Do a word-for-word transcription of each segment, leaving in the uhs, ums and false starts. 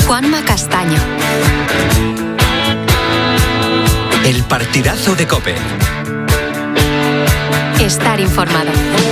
Juanma Castaño. El partidazo de COPE. Estar informado.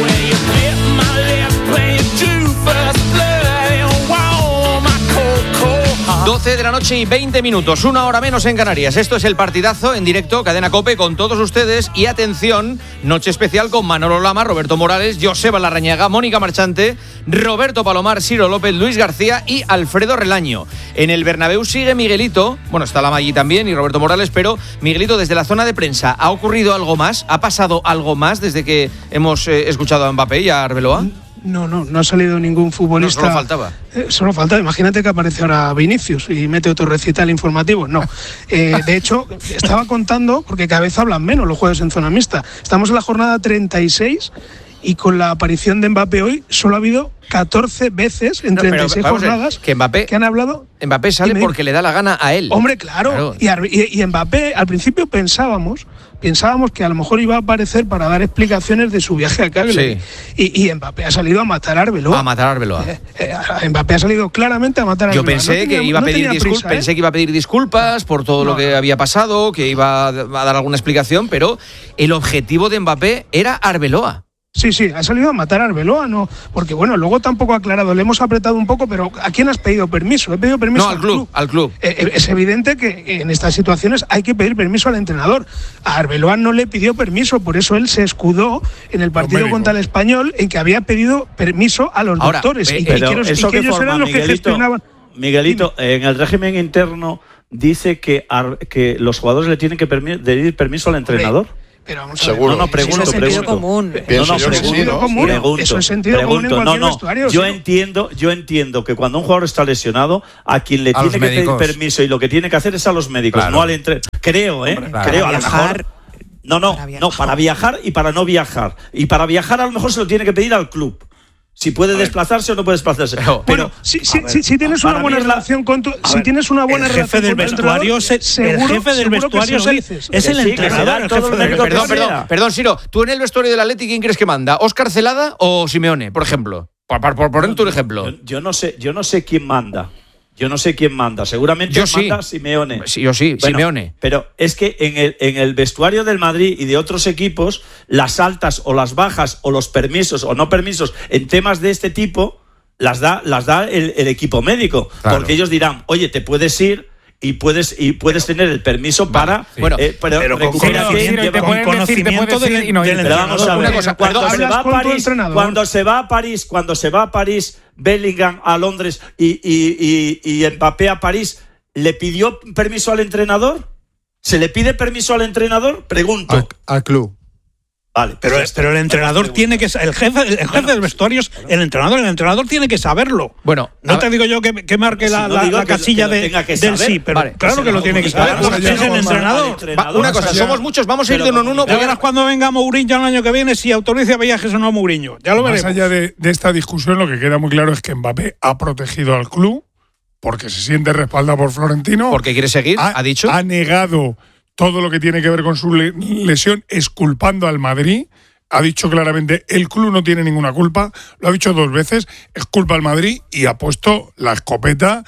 doce de la noche y veinte minutos, una hora menos en Canarias. Esto es el partidazo en directo, Cadena COPE, con todos ustedes. Y atención, noche especial con Manolo Lama, Roberto Morales, Joseba Larrañaga, Mónica Marchante, Roberto Palomar, Ciro López, Luis García y Alfredo Relaño. En el Bernabéu sigue Miguelito, bueno, está Lama allí también y Roberto Morales, pero Miguelito, desde la zona de prensa, ¿ha ocurrido algo más? ¿Ha pasado algo más desde que hemos eh, escuchado a Mbappé y a Arbeloa? No, no, no ha salido ningún futbolista. No, solo faltaba. Eh, solo faltaba. Imagínate que aparece ahora Vinicius y mete otro recital informativo. No. Eh, de hecho, estaba contando, porque cada vez hablan menos los jueves en zona mixta. Estamos en la jornada treinta y seis y con la aparición de Mbappé hoy solo ha habido catorce veces en no, treinta y seis pero, jornadas que, Mbappé, que han hablado. Mbappé sale porque le da la gana a él. Hombre, claro. claro. Y, y, y Mbappé, al principio pensábamos, pensábamos que a lo mejor iba a aparecer para dar explicaciones de su viaje a Cagliari. Sí. Y, y Mbappé ha salido a matar a Arbeloa. A matar a Arbeloa. Eh, eh, Mbappé ha salido claramente a matar a Arbeloa. Yo pensé no tenía, que iba a pedir no disculpas, prisa, ¿eh? pensé que iba a pedir disculpas por todo no, lo que no. había pasado, que iba a dar alguna explicación, pero el objetivo de Mbappé era Arbeloa. Sí, sí, ha salido a matar a Arbeloa, no, porque bueno, luego tampoco ha aclarado, le hemos apretado un poco, pero ¿a quién has pedido permiso? He pedido permiso no, al, al club, club, al club. Eh, es evidente que en estas situaciones hay que pedir permiso al entrenador. A Arbeloa no le pidió permiso, por eso él se escudó en el partido contra el Español en que había pedido permiso a los Ahora, doctores eh, y, pero y que, eso y que que ellos forma, eran los Miguelito, que gestionaban. Miguelito, en el régimen interno dice que, que los jugadores le tienen que permi- pedir permiso al entrenador. Hombre, Pero vamos Seguro. No, no, pregunto, eso es sentido pregunto. común. No, no, yo pregunto, sí, ¿no? común. pregunto, Eso es sentido pregunto. común en cualquier no, no. vestuario. Yo ¿sí? entiendo, yo entiendo que cuando un jugador está lesionado, a quien le a tiene que médicos. pedir permiso y lo que tiene que hacer es a los médicos, claro. no al entrenador. Creo, ¿eh? Hombre, claro. Creo, Para a lo viajar, mejor. No, no, para no, para viajar y para no viajar. Y para viajar a lo mejor se lo tiene que pedir al club. Si puede desplazarse o no puede desplazarse. Pero, bueno, si, si, ver, si, si tienes una buena relación con tu, si tienes una buena el jefe relación del con vestuario, se, seguro, el jefe del vestuario se es, el, es el sí, entrenador. El jefe del perdón, perdón, perdón, Siro, tú en el vestuario del Atleti, ¿quién crees que manda? ¿Óscar Celada o Simeone, por ejemplo? Por, por, por poner tú un ejemplo. Yo, yo no sé, yo no sé quién manda. Yo no sé quién manda. Seguramente yo sí. manda Simeone. Sí, yo sí, bueno, Simeone. Pero es que en el, en el vestuario del Madrid y de otros equipos, las altas o las bajas o los permisos o no permisos en temas de este tipo las da, las da el, el equipo médico. Claro. Porque ellos dirán, oye, te puedes ir y puedes y puedes pero, tener el permiso para sí. bueno, eh, pero, pero con conocimiento, lleva, con conocimiento del, del, del pero vamos a ver, una cosa, cuando perdón, se va a París cuando se va a París cuando se va a París Bellingham a Londres y, y, y, y Mbappé a París, ¿le pidió permiso al entrenador? ¿Se le pide permiso al entrenador? Pregunto. Al, al club. Vale, pero, pues pero el entrenador tiene que el jefe, el jefe bueno, del vestuario es el entrenador, el entrenador tiene que saberlo. Bueno, no te digo yo que, que marque si la, no la, la casilla que, que de, del sí, pero vale, pues claro que lo tiene que saber. Pues es el entrenador. Va, una cosa, somos muchos, vamos a ir de uno en uno. Ya verás cuando venga Mourinho el año que viene si autoriza viajes o no Mourinho. Ya lo veremos. Más allá de, de esta discusión, lo que queda muy claro es que Mbappé ha protegido al club porque se siente respaldado por Florentino. Porque quiere seguir, ha, ha dicho. Ha negado todo lo que tiene que ver con su lesión, exculpando al Madrid. Ha dicho claramente, el club no tiene ninguna culpa, lo ha dicho dos veces, es culpa al Madrid y ha puesto la escopeta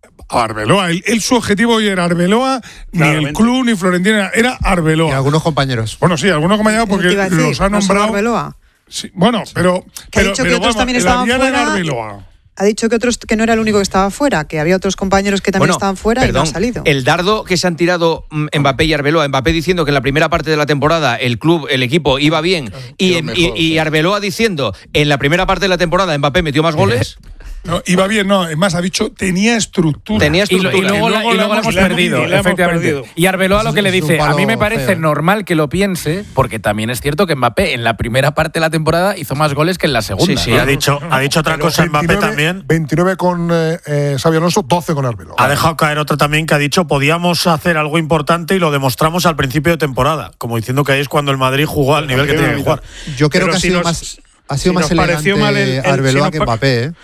a Arbeloa. Él, él su objetivo hoy era Arbeloa, claramente. Ni el club ni Florentina, era Arbeloa. Y algunos compañeros. Bueno, sí, algunos compañeros porque decir, los ha nombrado. ¿No Arbeloa? Sí, bueno, pero. Que pero, ha dicho pero que otros vamos, también estaban fuera. Ha dicho que otros que no era el único que estaba fuera, que había otros compañeros que también bueno, estaban fuera perdón, y no han salido. El dardo que se han tirado Mbappé y Arbeloa, Mbappé diciendo que en la primera parte de la temporada el club, el equipo iba bien y, en, mejor, y, y Arbeloa diciendo en la primera parte de la temporada Mbappé metió más goles. No, iba bien, no, es más, ha dicho, tenía estructura. Tenía estructura. Y, lo, y luego, y luego, la, y luego la hemos perdido, la efectivamente. Perdido. Y Arbeloa lo que le dice, a mí me parece feo. normal que lo piense, porque también es cierto que Mbappé en la primera parte de la temporada hizo más goles que en la segunda. Sí, sí, ha dicho, ha dicho otra cosa veintinueve, Mbappé también. veintinueve con eh, eh, Xabi Alonso, doce con Arbeloa. Ha dejado caer otra también que ha dicho, podíamos hacer algo importante y lo demostramos al principio de temporada, como diciendo que ahí es cuando el Madrid jugó al nivel que tenía que jugar. Yo creo Pero que ha sido si más, ha sido si más elegante mal el, el, Arbeloa si que Mbappé, ¿eh?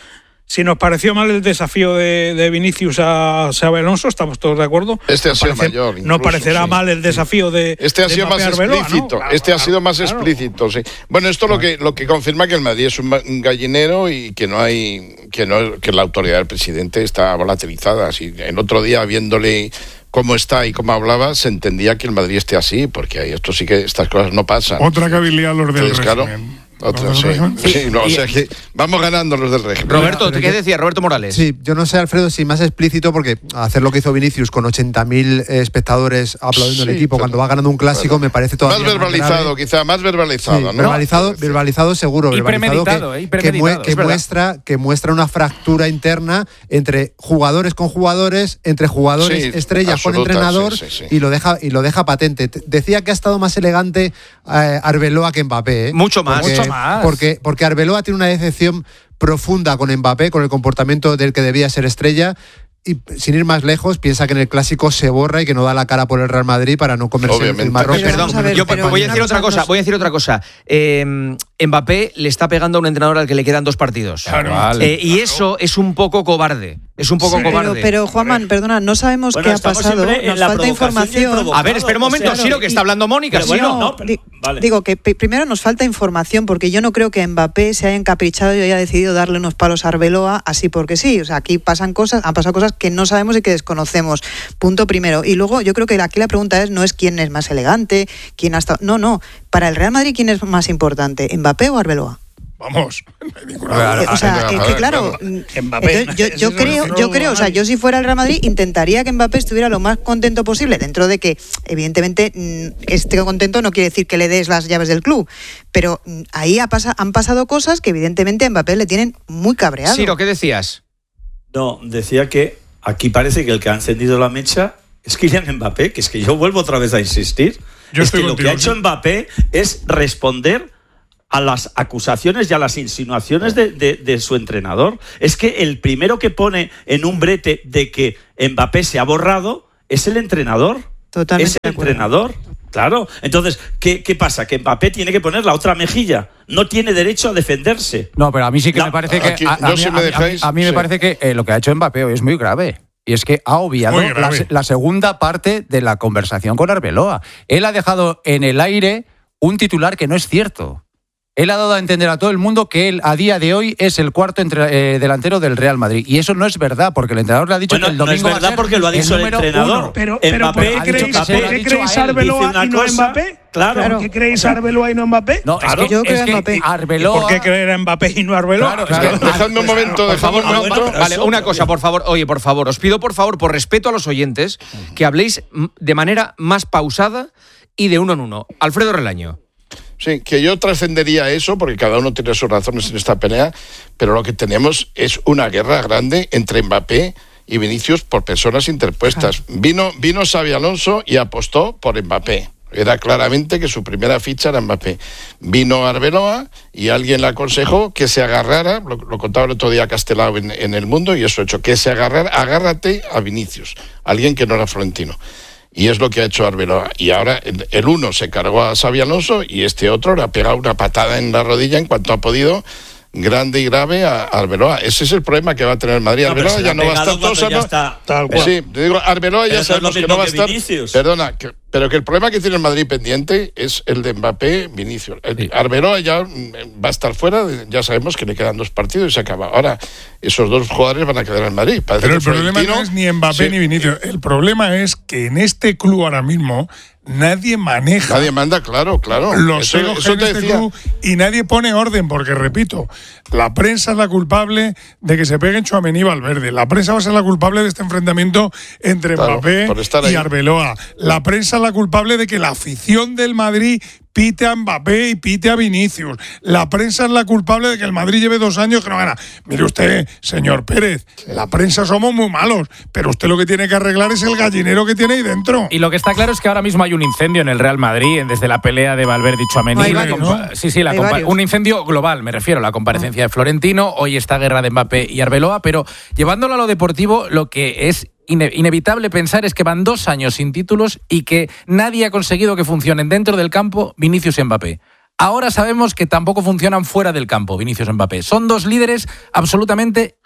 Si nos pareció mal el desafío de, de Vinicius a Xabi Alonso, estamos todos de acuerdo. Este ha nos sido parece, mayor. Incluso, nos parecerá sí. mal el desafío de Este ha de sido Mbappé más Arbeloa, explícito. ¿no? Claro, este claro, ha sido más claro. explícito, sí. Bueno, esto lo que lo que confirma que el Madrid es un, un gallinero y que no hay que no que la autoridad del presidente está volatilizada. Si el otro día viéndole cómo está y cómo hablaba, se entendía que el Madrid esté así, porque esto sí que estas cosas no pasan. Otra que habilidad los del Entonces, claro, régimen. Otra, sí. Sí, sí, no, o sea que vamos ganando los del régimen. Roberto, ¿qué decía Roberto Morales? Sí, yo no sé, Alfredo, si más explícito, porque hacer lo que hizo Vinicius con ochenta mil espectadores aplaudiendo Sí, al equipo pero, cuando va ganando un clásico, bueno, me parece todavía más verbalizado, más quizá, más verbalizado, sí, ¿no? verbalizado, verbalizado seguro, Y verbalizado premeditado, que, eh, y que, premeditado, mue- que es verdad. muestra, que muestra una fractura interna entre jugadores con jugadores, entre jugadores Sí, estrellas con absoluta, entrenador, sí, sí, sí. y lo deja y lo deja patente. Te- Decía que ha estado más elegante eh, Arbeloa que Mbappé. ¿eh? Mucho más. Porque, Mucho más. Porque, porque Arbeloa tiene una decepción profunda con Mbappé, con el comportamiento del que debía ser estrella. Y sin ir más lejos, piensa que en el clásico se borra y que no da la cara por el Real Madrid para no comerse Obviamente. el marrón. Pero Perdón, vamos a ver, yo pero voy a una decir otra cosa cosa, nos- voy a decir otra cosa. Eh, Mbappé le está pegando a un entrenador al que le quedan dos partidos. Claro. Vale. Eh, y eso es un poco cobarde. Es un poco Sí. cobarde. Pero, pero Juanman, perdona, no sabemos Bueno, qué ha estamos pasado. siempre en Nos la falta provocación y el información. provocado. A ver, espera un momento, O sea, Siro, que está hablando Mónica. Pero bueno, Siro. no, pero- Di- vale. Digo que p- primero nos falta información porque yo no creo que Mbappé se haya encaprichado y haya decidido darle unos palos a Arbeloa así porque sí. O sea, aquí pasan cosas, han pasado cosas que no sabemos y que desconocemos. Punto primero. Y luego yo creo que aquí la pregunta es no es quién es más elegante, quién ha estado. No, no. Para el Real Madrid, ¿quién es más importante? ¿Mbappé o Arbeloa? Vamos, no hay ninguna A ver, duda. Eh, o sea, a es ver, que claro, claro. mm, Mbappé. entonces, yo, yo Eso creo, no yo lo creo, o sea, hay. yo si fuera el Real Madrid intentaría que Mbappé estuviera lo más contento posible, dentro de que, evidentemente, mm, esté contento no quiere decir que le des las llaves del club, pero mm, ahí ha pasa, han pasado cosas que evidentemente a Mbappé le tienen muy cabreado. Siro, ¿qué decías? No, decía que aquí parece que el que ha encendido la mecha es Kylian Mbappé, que es que yo vuelvo otra vez a insistir. Yo es estoy que lo contigo, que ha hecho sí. Mbappé es responder a las acusaciones y a las insinuaciones de, de- de su entrenador. Es que el primero que pone en un brete de que Mbappé se ha borrado es el entrenador. Totalmente es de el acuerdo. entrenador. Claro. Entonces, ¿qué, ¿qué pasa? Que Mbappé tiene que poner la otra mejilla. No tiene derecho a defenderse. No, pero a mí sí que La- me parece que. aquí, a, a yo mí, si a me mí- dejáis, a mí me sí. parece que eh, lo que ha hecho Mbappé hoy es muy grave. Y es que ha obviado Muy la, grave. la segunda parte de la conversación con Arbeloa. Él ha dejado en el aire un titular que no es cierto. Él ha dado a entender a todo el mundo que él, a día de hoy, es el cuarto entre- eh, delantero del Real Madrid. Y eso no es verdad, porque el entrenador le ha dicho Bueno, que el no es domingo va a verdad ser porque lo ha dicho el número entrenador. uno. Pero, pero Mbappé ¿por ha qué dicho creéis, Mbappé, ¿por lo ha qué dicho creéis a él, Arbeloa dice una y no cosa, Mbappé? claro. ¿Por qué creéis Arbeloa y no Mbappé? No, Claro. es que, Yo creo es que que Mbappé. Arbeloa... ¿Por qué creer a Mbappé y no a Arbeloa? Claro, Es que- claro. Dejadme un momento, Por favor, dejadme un no, momento. pero vale, eso- una cosa, por favor, oye, por favor, os pido por favor, por respeto a los oyentes, que habléis mm, de manera más pausada y de uno en uno. Alfredo Relaño. Sí, que yo trascendería eso, porque cada uno tiene sus razones en esta pelea, pero lo que tenemos es una guerra grande entre Mbappé y Vinicius por personas interpuestas. Vino, vino Xabi Alonso y apostó por Mbappé. Era claramente que su primera ficha era Mbappé. Vino Arbeloa y alguien le aconsejó que se agarrara, lo, lo contaba el otro día Castelao en, en El Mundo, y eso ha hecho, que se agarrara, agárrate a Vinicius, alguien que no era Florentino. Y es lo que ha hecho Arbeloa. Y ahora el, el uno se cargó a Xabi Alonso y este otro le ha pegado una patada en la rodilla en cuanto ha podido, grande y grave, a Arbeloa. Ese es el problema que va a tener el Madrid. No, pero Arbeloa se le ya ha no va a pegado estar cuando todo ya sano. está- Tal cual. Sí, te digo, Arbeloa Pero ya eso es lo sabemos que mismo no va a que estar. Vinicius. Perdona, que- pero que el problema que tiene el Madrid pendiente es el de Mbappé, Vinicius. El- Arbeloa ya mm, va a estar fuera, de- ya sabemos que le quedan dos partidos y se acaba. Ahora, esos dos jugadores van a quedar en Madrid. Parece Pero el que problema Florentino- no es ni Mbappé Sí. ni Vinicius. El problema es que en este club ahora mismo nadie maneja Nadie manda, claro, claro. los Eso- egos eso en te este decía. club y nadie pone orden, porque repito, la prensa es la culpable de que se peguen Tchouaméni y Valverde. La prensa va a ser la culpable de este enfrentamiento entre Claro, Mbappé por estar y ahí. Arbeloa. La prensa es la culpable de que la afición del Madrid pite a Mbappé y pite a Vinicius. La prensa es la culpable de que el Madrid lleve dos años que no gana. Mire usted, señor Pérez, la prensa somos muy malos, pero usted lo que tiene que arreglar es el gallinero que tiene ahí dentro. Y lo que está claro es que ahora mismo hay un incendio en el Real Madrid, desde la pelea de Valverde y Tchouaméni. Hay La varios, compa- ¿no? Sí, sí, la Hay compa- varios. un incendio global, me refiero, la comparecencia de Florentino, hoy esta guerra de Mbappé y Arbeloa, pero llevándolo a lo deportivo, lo que es ine- inevitable pensar es que van dos años sin títulos y que nadie ha conseguido que funcionen dentro del campo Vinicius y Mbappé. Ahora sabemos que tampoco funcionan fuera del campo Vinicius y Mbappé. Son dos líderes absolutamente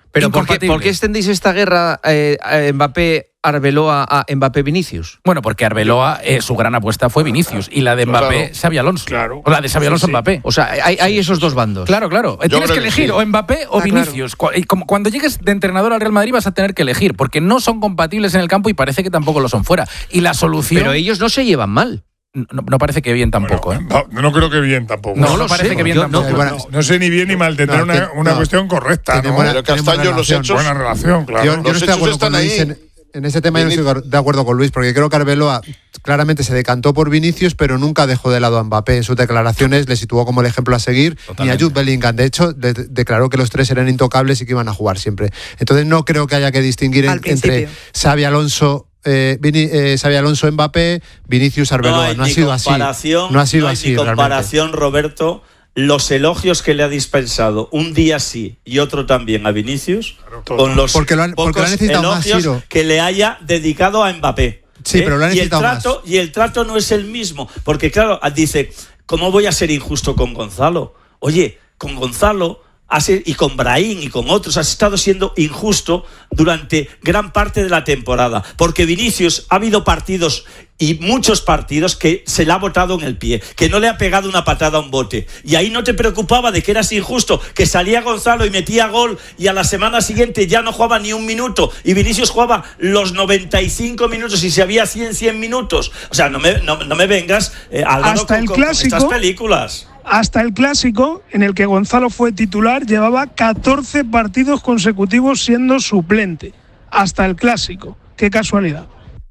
Pero ¿por qué, ¿por qué extendéis esta guerra eh, a Mbappé, Arbeloa a Mbappé Vinicius? Bueno, porque Arbeloa, eh, su gran apuesta fue Vinicius y la de Mbappé, Claro. Xabi Alonso. Claro. O la de Xabi Alonso, Sí, sí. Mbappé. O sea, hay, hay esos dos bandos. Claro, claro. Yo Tienes creo que que elegir sí. o Mbappé o Ah, Vinicius. Cu- y como- Cuando llegues de entrenador al Real Madrid vas a tener que elegir, porque no son compatibles en el campo y parece que tampoco lo son fuera. Y la solución... Pero ellos no se llevan mal. No, no parece que bien tampoco, ¿eh? No, no creo que bien tampoco. No, no parece que bien Yo tampoco. No, no, no sé ni bien ni mal, tendrá No, una, te- una no. cuestión correcta. Tiene ¿no? buena- Pero tiene buena relación. Buena relación, claro. Yo, yo no estoy de acuerdo con Luis en, en ese tema, yo no estoy de acuerdo con Luis, porque creo que Arbeloa claramente se decantó por Vinicius, pero nunca dejó de lado a Mbappé. En sus declaraciones le situó como el ejemplo a seguir, ni a Jude Bellingham. De hecho, de- declaró que los tres eran intocables y que iban a jugar siempre. Entonces no creo que haya que distinguir en- entre Xabi Alonso... Eh, Vini, eh, Xabi Alonso Mbappé, Vinicius Arbeloa. hay No, ha ni sido así. comparación, No ha sido hay así ni realmente. comparación, Roberto. Los elogios que le ha dispensado un día sí y otro también a Vinicius, con los Porque lo han- porque pocos lo ha necesitado más, elogios Ciro. que le haya dedicado a Mbappé. Sí, pero lo ha y el necesitado más. trato y el trato no es el mismo, porque claro, dice, ¿cómo voy a ser injusto con Gonzalo? Oye, con Gonzalo has- y con Brahim y con otros has estado siendo injusto durante gran parte de la temporada, porque Vinicius ha habido partidos y muchos partidos que se le ha botado en el pie, que no le ha pegado una patada a un bote, y ahí no te preocupaba de que eras injusto, que salía Gonzalo y metía gol y a la semana siguiente ya no jugaba ni un minuto y Vinicius jugaba los noventa y cinco minutos y se había cien, cien minutos. O sea, no me, no, no me vengas eh, Álvaro, Hasta con, el con- con clásico. estas películas. Hasta el clásico, en el que Gonzalo fue titular, llevaba catorce partidos consecutivos siendo suplente. Hasta el clásico. Qué casualidad.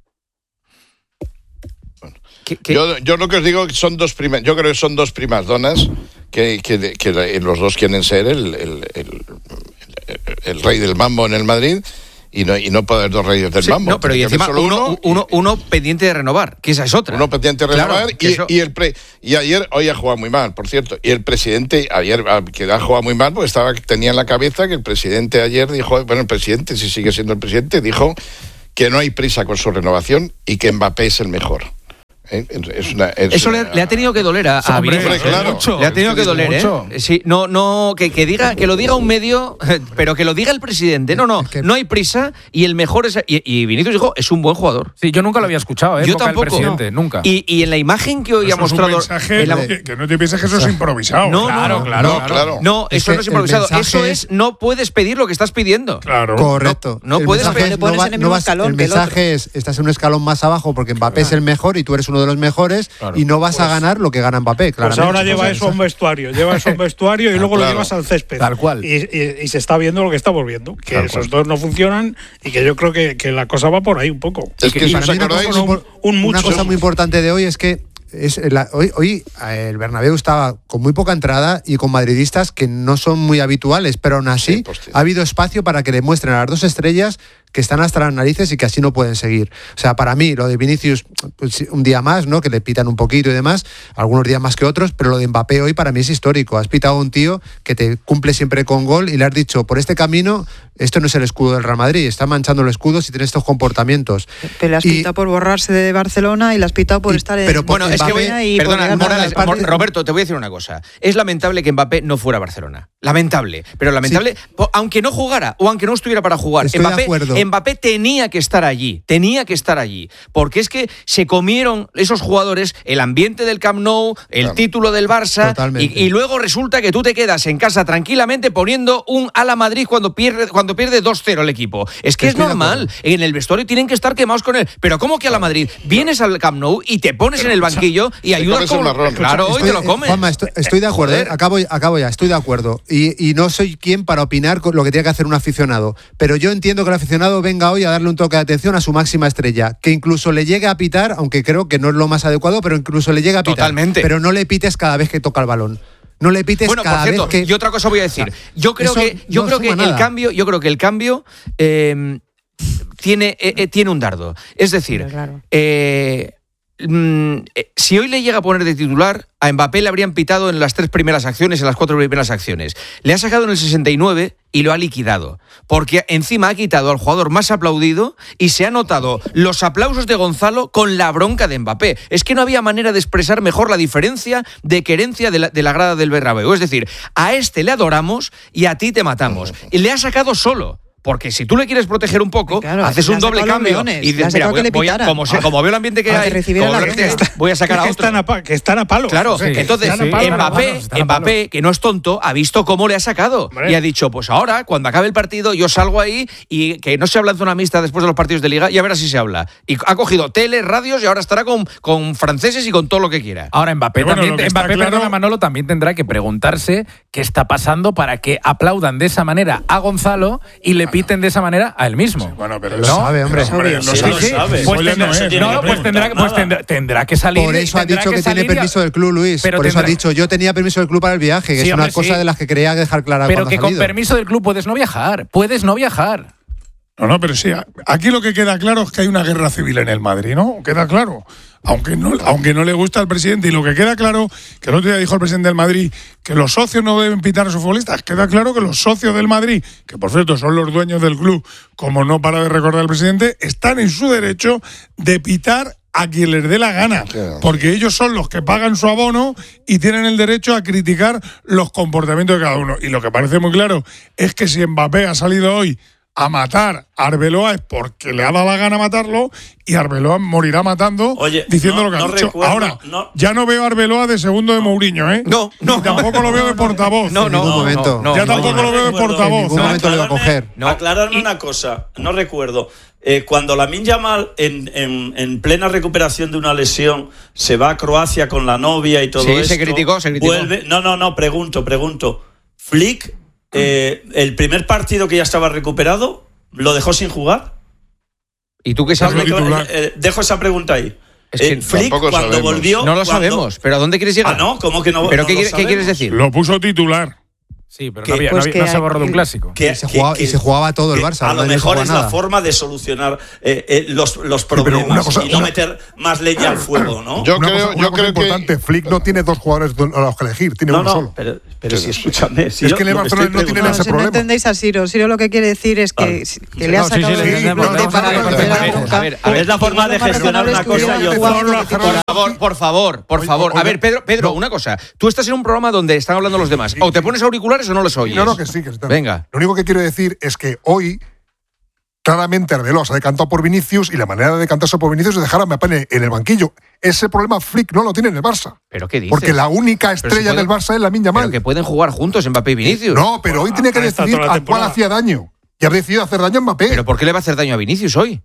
Yo, yo lo que os digo que son dos primas, yo creo que son dos primas donas que, que, que los dos quieren ser el, el, el, el, el rey del mambo en el Madrid y no, y no puede haber dos reyes del Sí, mambo. no, pero y Tiene que encima haber solo uno, uno, uno pendiente de renovar, que esa es otra. Uno pendiente de Claro, renovar que y, eso- y el pre, y ayer, hoy ha jugado muy mal, por cierto. Y el presidente ayer, ah, que ha jugado muy mal, pues estaba, tenía en la cabeza que el presidente ayer dijo, bueno, el presidente, si sigue siendo el presidente, dijo que no hay prisa con su renovación y que Mbappé es el mejor. ¿Eh? Es una, es Eso una- le, le ha tenido que doler a, a Hombre, Vinicius. claro. Mucho. Le ha tenido que doler, Mucho. ¿eh? Sí, no, no, que, que diga, que lo diga un medio, pero que lo diga el presidente. No, no, no hay prisa y el mejor es. Y, y Vinicius dijo, es un buen jugador. Sí, yo nunca lo había escuchado, ¿eh? Yo en boca del tampoco. presidente, nunca. Y, y en la imagen que hoy Eso ha mostrado. es un mensaje en la- que, que no te pienses que eso es improvisado. No, Claro, no, claro, no, claro. claro. No, Es eso que no es el improvisado. mensaje Eso es- es, no puedes pedir lo que estás pidiendo. Claro. Correcto. No, no El puedes mensaje pedir- es, no va- no vas- el mensaje es, estás en un escalón más abajo porque Mbappé es el mejor y tú eres uno de los mejores y no vas a ganar lo que gana Mbappé, Pues claramente. ahora lleva eso a un vestuario, lleva eso a un vestuario y luego claro. lo llevas al césped. Tal cual. Y, y- y se está viendo lo que estamos viendo, que Tal esos cual. dos no funcionan y que yo creo que, que la cosa va por ahí un poco. Es que Y si para os mí una acordáis- cosa- un, un Una mucho. cosa muy importante de hoy es que es la- hoy, hoy eh, el Bernabéu estaba con muy poca entrada y con madridistas que no son muy habituales, pero aún así ha habido espacio para que demuestren a las dos estrellas que están hasta las narices y que así no pueden seguir. O sea, para mí, lo de Vinicius, pues, sí, un día más, ¿no? Que le pitan un poquito y demás, algunos días más que otros, pero lo de Mbappé hoy para mí es histórico. Has pitado a un tío que te cumple siempre con gol y le has dicho, por este camino, esto no es el escudo del Real Madrid, está manchando el escudo si tiene estos comportamientos. Pero le has Y- pitado por borrarse de Barcelona y le has pitado por estar en pero por- Bueno, es que voy, Mbappé y por perdona, llegar a Morales, la parte- Mo- Roberto, te voy a decir una cosa. Es lamentable que Mbappé no fuera a Barcelona. Lamentable. Pero lamentable, po- aunque no jugara o aunque no estuviera para jugar, Estoy de Mbappé, acuerdo. Mbappé tenía que estar allí. Tenía que estar allí. Porque es que se comieron esos jugadores el ambiente del Camp Nou, el título del Barça. Totalmente. Y, y luego resulta que tú te quedas en casa tranquilamente poniendo un ala Madrid cuando pierde, cuando pierde dos cero el equipo. Es que Estoy es de normal. En el vestuario tienen que estar quemados con él. Pero ¿cómo que a la Madrid? Vienes al Camp Nou y te pones en el banquillo y ayudas comes el como... marrón. Claro, hoy Estoy- te lo comes. Juanma, estoy, estoy de acuerdo, Joder. ¿eh? acabo, acabo ya, estoy de acuerdo. Y, y no soy quien para opinar con lo que tiene que hacer un aficionado. Pero yo entiendo que el aficionado venga hoy a darle un toque de atención a su máxima estrella. Que incluso le llegue a pitar, aunque creo que no es lo más adecuado, pero incluso le llegue a pitar. Totalmente. Pero no le pites cada vez que toca el balón. No le pites Bueno, por cada cierto, vez que. y otra cosa voy a decir. Yo creo eso que, yo no creo que suma el nada. cambio, yo creo que el cambio eh, tiene, eh, eh, tiene un dardo. Es decir, Pero claro. eh, mm, si hoy le llega a poner de titular, a Mbappé le habrían pitado en las tres primeras acciones, en las cuatro primeras acciones. Le ha sacado en el sesenta y nueve y lo ha liquidado. Porque encima ha quitado al jugador más aplaudido y se ha notado los aplausos de Gonzalo con la bronca de Mbappé. Es que no había manera de expresar mejor la diferencia de querencia de la, de la grada del Bernabéu. Es decir, a este le adoramos y a ti te matamos. Y le ha sacado solo. Porque si tú le quieres proteger un poco, claro, haces un doble cambio leones, y dices, mira, voy, voy a, como, se, como veo el ambiente que hay, como veo que voy a sacar a que otro. Están a pa, que están a palo. Claro, sí, entonces sí, Mbappé, Mbappé, Mbappé, que no es tonto, ha visto cómo le ha sacado. Hombre. Y ha dicho, pues ahora, cuando acabe el partido, yo salgo ahí y que no se habla en zona mixta después de los partidos de Liga y a ver si se habla. Y ha cogido tele, radios y ahora estará con, con franceses y con todo lo que quiera. Ahora Mbappé bueno, también, Mbappé, claro, perdona Manolo, también tendrá que preguntarse qué está pasando para que aplaudan de esa manera a Gonzalo y le piten de esa manera a él mismo. Sí, bueno, pero lo ¿no? sabe, hombre. Pero, hombre no sí, sabe. Sí, sabe. Pues, tendrá, no es, no, pues, tendrá, pues tendrá, tendrá que salir. Por eso ha dicho que, que tiene permiso del club, Luis. Por tendrá, eso ha dicho, yo tenía permiso del club para el viaje, que sí, es una hombre, cosa sí. de las que quería dejar clara. Pero que ha con permiso del club puedes no viajar. Puedes no viajar. No, no, pero sí. Aquí lo que queda claro es que hay una guerra civil en el Madrid, ¿no? Queda claro. Aunque no, aunque no le gusta al presidente, y lo que queda claro, que el otro día dijo el presidente del Madrid que los socios no deben pitar a sus futbolistas, queda claro que los socios del Madrid, que por cierto son los dueños del club, como no para de recordar el presidente, están en su derecho de pitar a quien les dé la gana, porque ellos son los que pagan su abono y tienen el derecho a criticar los comportamientos de cada uno. Y lo que parece muy claro es que si Mbappé ha salido hoy a matar a Arbeloa es porque le ha dado la gana matarlo y Arbeloa morirá matando. Oye, diciendo no, lo que ha no dicho. Recuerdo, Ahora, no. ya no veo a Arbeloa de segundo de Mourinho, ¿eh? No, no. Y tampoco lo veo de portavoz. No, no, en ningún no, momento. no, ya no, tampoco no, lo veo de portavoz. En ningún momento lo va a coger. No. Aclararme una cosa, no recuerdo. Eh, cuando Lamine Yamal, en, en, en plena recuperación de una lesión, se va a Croacia con la novia y todo sí, esto. se criticó, se criticó. Vuelve, no, no, no, pregunto, pregunto. Flick, eh, el primer partido que ya estaba recuperado, ¿lo dejó sin jugar? ¿Y tú qué sabes? Eh, eh, dejo esa pregunta ahí. Es que eh, Flick, cuando sabemos. volvió. No lo cuando... sabemos, pero ¿a dónde quieres llegar? Ah, no, ¿cómo que no? ¿Pero no qué, lo ¿qué quieres decir? Lo puso titular. Sí, pero que, no, había, pues no, había, no se ha borrado un clásico. Que, y, se jugaba, que, y se jugaba todo el Barça. A lo no mejor es nada. la forma de solucionar eh, eh, los, los problemas una cosa, y no una... meter más leña al fuego, ¿no? Yo una creo, cosa, una yo cosa creo importante, que... Flick no tiene dos jugadores a los que elegir, tiene no, uno no, solo. Pero, pero si escúchame, si es yo, que en el Barcelona no tienen No, ese si problema. no entendéis a Siro, Siro lo que quiere decir es que, ah. que le ha no, sí, sacado sí, el sí, ejemplo no, no, de no, para no, no, romper no, la no, bronca. a ver, a ver, es la forma de gestionar una cosa y otra. Por favor, por favor, por favor. A ver, Pedro, Pedro, una cosa. Tú estás en un programa donde están hablando los demás. O te pones auriculares o no los oyes. No, no, que sí, que está. Venga. Lo único que quiero decir es que hoy claramente Arbeloa se ha decantado por Vinicius y la manera de decantarse por Vinicius es dejar a Mbappé en el banquillo. Ese problema Flick no lo tiene en el Barça. ¿Pero qué dices? Porque la única estrella si pueden, del Barça es Lamine Yamal. Pero que pueden jugar juntos Mbappé y Vinicius. No, pero hoy tiene que decidir a cuál hacía daño. Y ha decidido hacer daño a Mbappé. ¿Pero por qué le va a hacer daño a Vinicius hoy?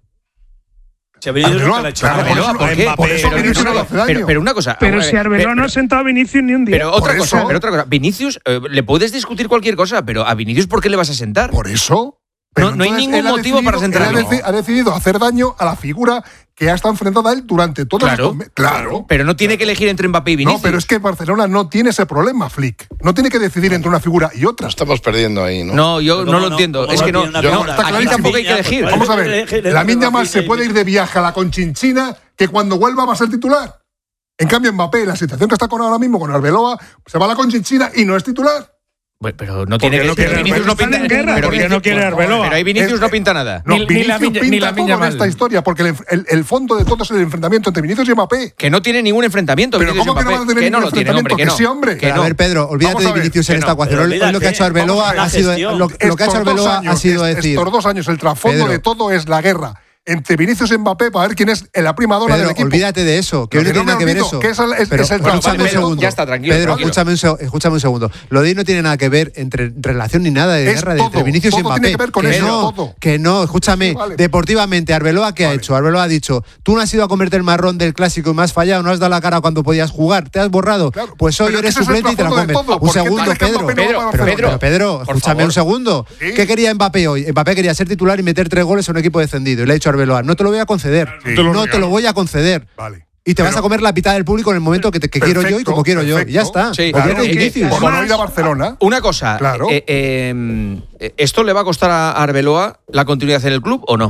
Si Arbeloa, le ha hecho Arbeloa, ¿por qué? Por eso pero, Vinicius no, no le hace daño. pero, pero una cosa. Pero ver, si Arbeloa pero, no ha sentado a Vinicius ni un día. Pero otra por cosa, eso, pero otra cosa. Vinicius, eh, le puedes discutir cualquier cosa, pero a Vinicius ¿por qué le vas a sentar? Por eso. Pero no, no hay ningún motivo decidido, para sentarlo. Él ha, deci ha decidido hacer daño a la figura que ha estado enfrentada a él durante todo claro, el Claro. Pero no tiene que elegir entre Mbappé y Vinicius. No, pero es que Barcelona no tiene ese problema, Flick. No tiene que decidir entre una figura y otra. Estamos perdiendo ahí, ¿no? No, yo no, no lo no, entiendo. Es que no. no, no está aquí tampoco hay que elegir. Vamos a ver. Lamine Yamal se puede ir de viaje a la Conchinchina que cuando vuelva va a ser titular. En cambio, Mbappé, la situación que está con ahora mismo con Arbeloa, se va a la Conchinchina y no es titular. Bueno, pero no tiene que no quiere Vinicius no pinta guerra, pero porque no quiere Arbeloa. Pero ahí Vinicius no pinta nada. No, Ni- ni Vinicius la Viña- pinta ni la todo Viña en mal. esta historia, porque el, el, el fondo de todo es el enfrentamiento entre Vinicius y Mbappé. Que no tiene ningún enfrentamiento. Pero Vinicius ¿cómo que no Mbappé. va a tener Que no ningún lo tiene, hombre, que enfrentamiento? no. Que sí, hombre. Que A no. ver, Pedro, olvídate Vamos a de ver, Vinicius que en no, esta ecuación. pero Hoy lo que ha hecho olvídate, Arbeloa la ha sido, gestión. lo, lo que ha hecho Estos dos Arbeloa años, ha sido est- decir. Estos dos años, el trasfondo Pedro. de todo es la guerra entre Vinicius y Mbappé para ver quién es la prima dona Pedro, del equipo. olvídate de eso, que hoy no Pero tiene nada me que ver olvido, eso. que es el- es- Pero es el escúchame trabajo. un Pedro, segundo. ya está, tranquilo, Pedro, tranquilo. escúchame un, seg- escúchame un segundo. Lo de hoy no tiene nada que ver entre relación ni nada de Es guerra de todo, entre Vinicius y todo Mbappé. tiene que ver con eso, no, todo. que no, escúchame. Sí, vale. Deportivamente, Arbeloa, ¿qué ha Vale. hecho? Arbeloa ha dicho, tú no has ido a comerte el marrón del clásico y me has fallado, no has dado la cara cuando podías jugar, te has borrado. Claro. Pues hoy Pero eres ese es el suplente y te la trasfondo de comes. todo. Un ¿Por qué segundo, tal es que Pedro. Mbappé no Pedro, va a Pero, Barcelona? pero, Pedro, por escúchame favor. un segundo. Sí. ¿Qué quería Mbappé hoy? Mbappé quería ser titular y meter tres goles a un equipo descendido. Y le ha dicho a Arbeloa, no te lo voy a conceder. Sí. No te lo No te regalo. lo voy a conceder. Vale. Y te Pero- vas a comer la mitad del público en el momento que, te, que quiero yo y Perfecto, como quiero yo. Y ya perfecto. está. Sí, Olvídate claro, de y que- Vinicius. Por no ir a Barcelona. Una cosa. Claro. eh, eh, ¿esto le va a costar a Arbeloa la continuidad en el club o no?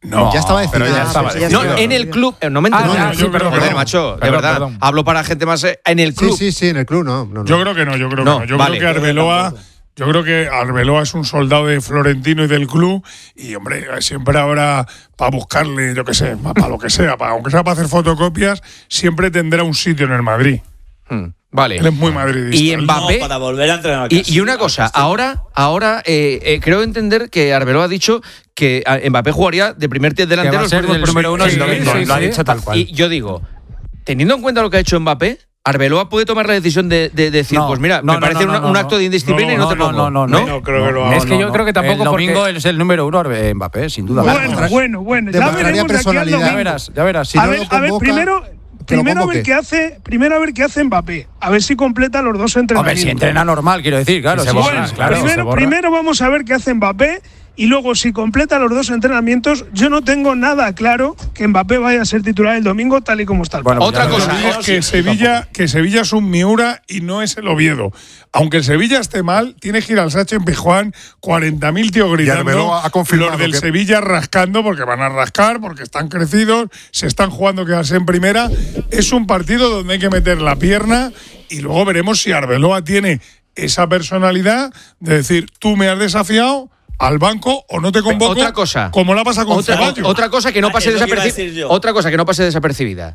No, ya estaba decidido. Pero ya estaba decidido. No, en el club. eh, No me Ah, entiendo. no, en el sí, club, perdón, joder, perdón. macho, de Perdón, verdad. perdón. Hablo para gente más eh, en el club. Sí, sí, sí, en el club no. no, no. Yo creo que no, yo creo No, que no. Yo vale. creo que Arbeloa, yo creo que Arbeloa es un soldado de Florentino y del club y, hombre, siempre habrá para buscarle, yo qué sé, para lo que sea, para, aunque sea para hacer fotocopias, siempre tendrá un sitio en el Madrid. Hmm, vale. Él es muy madridista. Y Mbappé. No, para volver a entrenar. Y, y una cosa, ahora, ahora eh, eh, creo entender que Arbeloa ha dicho que a- Mbappé jugaría de primer tier delantero. Que va a los ser próximos el número uno sí, el domingo, sí, lo ha sí. dicho tal cual. Y yo digo, teniendo en cuenta lo que ha hecho Mbappé, Arbeloa puede tomar la decisión de, de decir, No, pues mira, no, me no, parece no, una- no, un no. acto de indisciplina y no, no, te no, pongo. no, no, no. No creo que lo haga. Es que yo creo que tampoco El domingo porque es el número uno Arbe- Mbappé, sin duda. Bueno, bueno, bueno. Ya Demostraría veremos de aquí al personalidad. ya domingo. verás, ya verás. Si a no ver, lo a ver, convoca, primero, que lo primero a ver convoque. qué hace, primero a ver qué hace Mbappé, a ver si completa los dos Hombre, entrenamientos. si entrena normal, quiero decir, claro. Y se si borra, es- claro. se primero, borra. primero vamos a ver qué hace Mbappé y luego si completa los dos entrenamientos, yo no tengo nada claro que Mbappé vaya a ser titular el domingo tal y como está el Bueno, partido. Otra ya cosa, verás. Es que Sevilla, que Sevilla es un Miura y no es el Oviedo. Aunque el Sevilla esté mal, tiene que ir al Sacha en Pijuán, cuarenta mil tíos gritando. Arbeloa ha confirmado los del que- Sevilla rascando, porque van a rascar, porque están crecidos, se están jugando quedarse en primera. Es un partido donde hay que meter la pierna y luego veremos si Arbeloa tiene esa personalidad de decir, tú me has desafiado al banco o no te convoco. Otra cosa. Como la pasa con Otra, Ceballos. otra cosa que no Ah, pase es lo que iba a desapercibida. decir yo. Otra cosa que no pase desapercibida.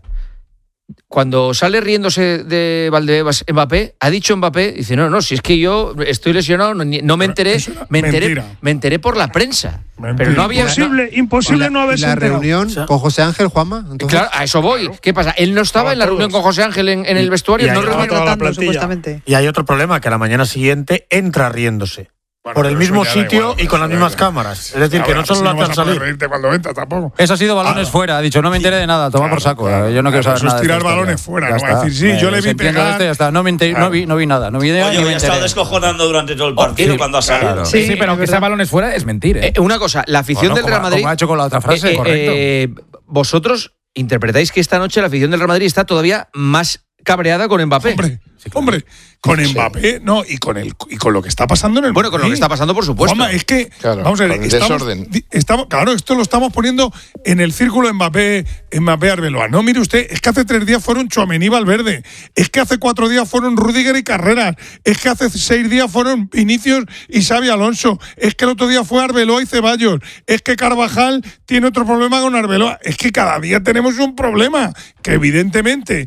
Cuando sale riéndose de Valdebebas Mbappé, ha dicho Mbappé, dice, no, no, si es que yo estoy lesionado, no, ni- no me enteré, Eso era me enteré, mentira. me enteré por la prensa. Mentira. Pero no había. Imposible, Y imposible la, no y haberse la enterado. reunión con José Ángel, Juanma. no- Entonces, claro, a eso voy. ¿Qué pasa? Él no estaba Estaba en la reunión todos. con José Ángel en, en el vestuario, y no ahí reunión- toda la Rotando, plantilla. supuestamente. Y hay otro problema, que a la mañana siguiente entra riéndose. Bueno, por el pero mismo eso ya da sitio igual, y con las eso mismas ya- cámaras. Es decir, A que ver, no así solo la vas hacen a poder salir. reírte cuando entra tampoco. Eso ha sido balones Ah, fuera. Ha dicho, no me enteré de nada, toma Claro, por saco. claro, yo no quiero claro, saber eso es nada. de tirar esta historia. balones fuera, Ya no va a está. decir, sí, yo le se vi entiende pegar. esto y ya está. No, me enteré- no, vi, no vi nada. No vi idea Oye, ni hoy me ha estado enteré. descojonando durante todo el partido sí, cuando ha salido. Claro. Sí, Sí, pero es que sea verdad. balones fuera es mentir, ¿eh? Eh, una cosa, la afición Bueno, del como- Real Madrid. como ha hecho con la otra frase, eh, eh, correcto. eh, vosotros interpretáis que esta noche la afición del Real Madrid está todavía más cabreada con Mbappé. Hombre, hombre, con Mbappé, no, y con el y con lo que está pasando en el Bueno, con lo que Madrid. está pasando, por supuesto. Juanma, es que Claro, vamos a ver, con el estamos, desorden. di- estamos- claro, esto lo estamos poniendo en el círculo Mbappé, Mbappé Arbeloa. No, mire usted, es que hace tres días fueron Tchouaméni y Valverde, es que hace cuatro días fueron Rüdiger y Carreras, es que hace seis días fueron Vinicius y Xavi Alonso, es que el otro día fue Arbeloa y Ceballos, es que Carvajal tiene otro problema con Arbeloa, es que cada día tenemos un problema que evidentemente